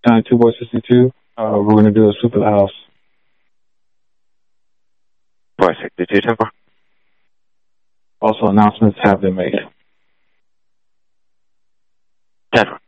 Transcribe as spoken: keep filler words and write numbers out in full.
ninety-two Boy sixty-two. Uh, we're going to do a sweep of the house. Boy sixty-two, ten four. Also, announcements have been made. ten four.